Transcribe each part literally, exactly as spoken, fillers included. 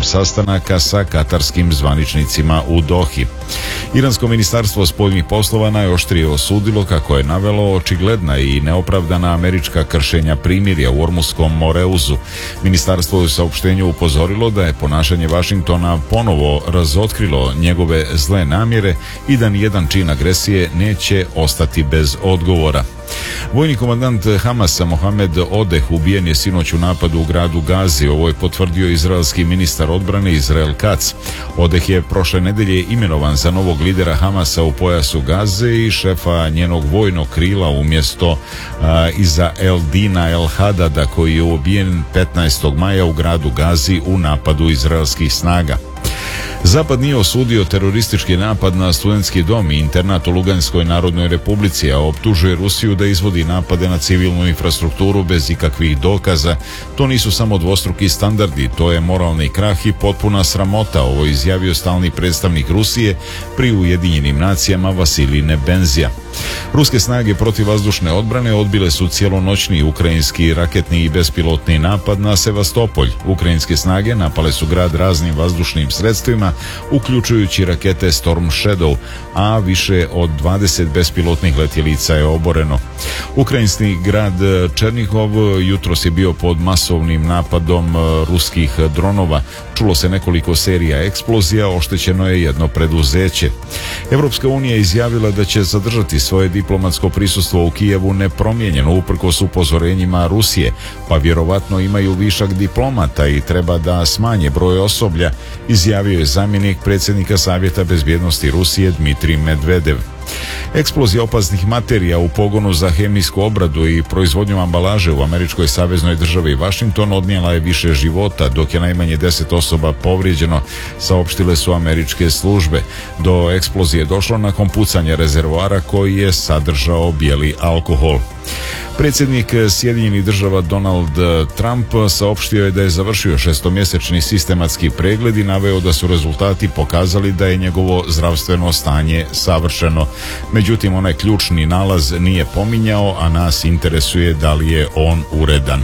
sedam sastanaka sa katarskim zvaničnicima u Dohi. Iransko ministarstvo spoljnih poslova najoštrije osudilo, kako je navelo, očigledna i neopravdana američka kršenja primirja u Ormuskom Moreuzu. Ministarstvo je u saopštenju upozorilo da je ponašanje Vašingtona ponovo razotkrilo njegove zle namjere i da nijedan čin agresije neće ostati bez odgovora. Vojni komandant Hamasa Mohamed Odeh ubijen je sinoć u napadu u gradu Gazi. Ovo je potvrdio izraelski ministar odbrane Izrael Katz. Odeh je prošle nedelje imenovan za novog lidera Hamasa u pojasu Gaze i šefa njenog vojnog krila umjesto a, Iza Eldina El Hadada, koji je ubijen petnaestog maja u gradu Gazi u napadu izraelskih snaga. Zapad nije osudio teroristički napad na studentski dom i internat u Luganskoj Narodnoj Republici, a optužuje Rusiju da izvodi napade na civilnu infrastrukturu bez ikakvih dokaza. To nisu samo dvostruki standardi, to je moralni krah i potpuna sramota, ovo je izjavio stalni predstavnik Rusije pri Ujedinjenim nacijama Vasilij Nebenzija. Ruske snage protivvazdušne odbrane odbile su cijelonoćni ukrajinski raketni i bespilotni napad na Sevastopolj. Ukrajinske snage napale su grad raznim vazdušnim sredstvima, uključujući rakete Storm Shadow, a više od dvadeset bespilotnih letjelica je oboreno. Ukrajinski grad Černihov jutros je bio pod masovnim napadom ruskih dronova. Čulo se nekoliko serija eksplozija, oštećeno je jedno preduzeće. Europska unija je izjavila da će zadržati svoje diplomatsko prisustvo u Kijevu nepromijenjeno uprkos upozorenjima Rusije, pa vjerovatno imaju višak diplomata i treba da smanje broj osoblja, izjavio je zamjenik predsjednika Savjeta bezbjednosti Rusije Dmitrij Medvedev. Eksplozija opasnih materija u pogonu za hemijsku obradu i proizvodnju ambalaže u američkoj saveznoj državi Washington odnijela je više života, dok je najmanje deset osoba povrijeđeno, saopštile su američke službe. Do eksplozije došlo nakon pucanja rezervoara koji je sadržao bijeli alkohol. Predsjednik Sjedinjenih država Donald Trump saopštio je da je završio šestomjesečni sistematski pregled i naveo da su rezultati pokazali da je njegovo zdravstveno stanje savršeno. Međutim, onaj ključni nalaz nije pominjao, a nas interesuje da li je on uredan.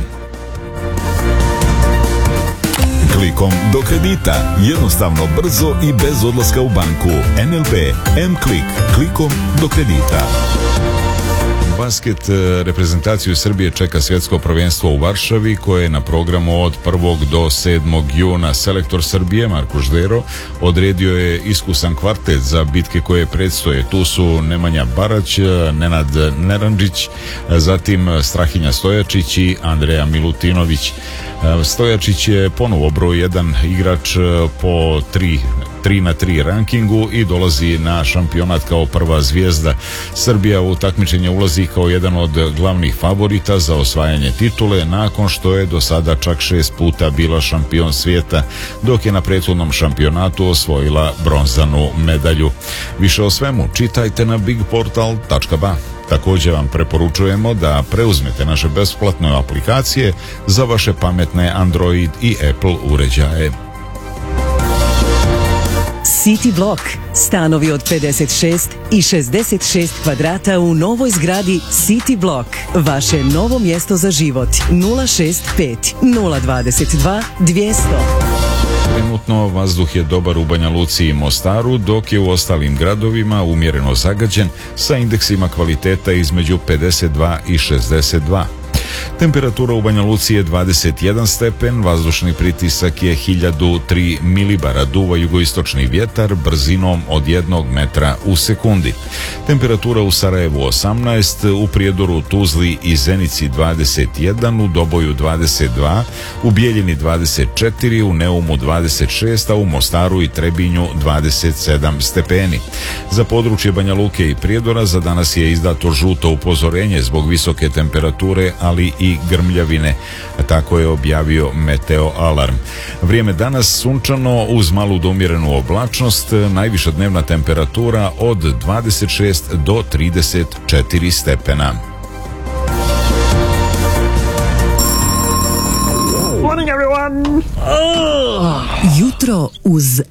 Klikom do kredita. Jednostavno, brzo i bez odlaska u banku. N L B M-Klik. Klikom do kredita. Basket reprezentaciju Srbije čeka svjetsko prvenstvo u Varšavi, koje je na programu od prvog do sedmog juna. Selektor Srbije Marko Ždero odredio je iskusan kvartet za bitke koje predstoje. Tu su Nemanja Barać, Nenad Neranđić, zatim Strahinja Stojačić i Andreja Milutinović. Stojačić je ponovo broj jedan igrač po tri tri na tri rankingu i dolazi na šampionat kao prva zvijezda. Srbija u takmičenje ulazi kao jedan od glavnih favorita za osvajanje titule, nakon što je do sada čak šest puta bila šampion svijeta, dok je na prethodnom šampionatu osvojila bronzanu medalju. Više o svemu čitajte na bigportal tačka ba. Također vam preporučujemo da preuzmete naše besplatne aplikacije za vaše pametne Android i Apple uređaje. City Block. Stanovi od pedeset šest i šezdeset šest kvadrata u novoj zgradi City Block. Vaše novo mjesto za život. nula šest pet nula dvadeset dva dvjesto. Trenutno vazduh je dobar u Banja Luci i Mostaru, dok je u ostalim gradovima umjereno zagađen sa indeksima kvaliteta između pedeset dva i šezdeset dva. Temperatura u Banja Luci je dvadeset jedan stepen, vazdušni pritisak je hiljadu tri milibara, duva jugoistočni vjetar brzinom od jednog metra u sekundi. Temperatura u Sarajevu osamnaest, u Prijedoru, Tuzli i Zenici dvadeset jedan, u Doboju dvadeset dva, u Bijeljini dvadeset četiri, u Neumu dvadeset šest, a u Mostaru i Trebinju dvadeset sedam stepeni. Za područje Banja Luke i Prijedora za danas je izdato žuto upozorenje zbog visoke temperature, ali i grmljavine, tako je objavio Meteo Alarm. Vrijeme danas sunčano uz malu do umjerenu oblačnost, najviša dnevna temperatura od dvadeset šest do trideset četiri stepena. Morning everyone. Jutro uz